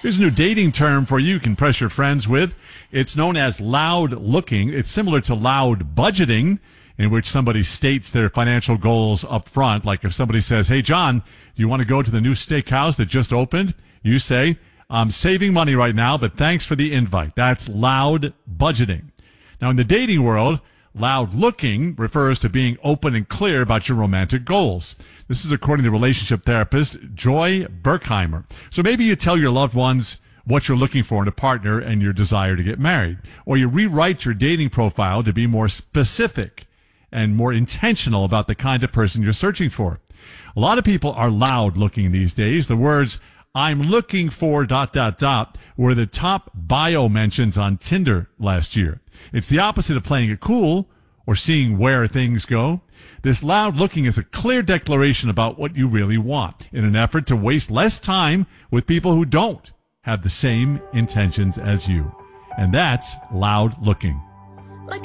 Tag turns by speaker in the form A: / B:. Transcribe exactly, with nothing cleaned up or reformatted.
A: Here's a new dating term for you. You can impress your friends with. It's known as loud looking. It's similar to loud budgeting, in which somebody states their financial goals up front. Like if somebody says, hey, John, do you want to go to the new steakhouse that just opened? You say, I'm saving money right now, but thanks for the invite. That's loud budgeting. Now, in the dating world, loud looking refers to being open and clear about your romantic goals. This is according to relationship therapist Joy Berkheimer. So maybe you tell your loved ones what you're looking for in a partner and your desire to get married. Or you rewrite your dating profile to be more specific and more intentional about the kind of person you're searching for. A lot of people are loud looking these days. The words, I'm looking for dot, dot, dot, were the top bio mentions on Tinder last year. It's the opposite of playing it cool or seeing where things go. This loud looking is a clear declaration about what you really want in an effort to waste less time with people who don't have the same intentions as you. And that's loud looking.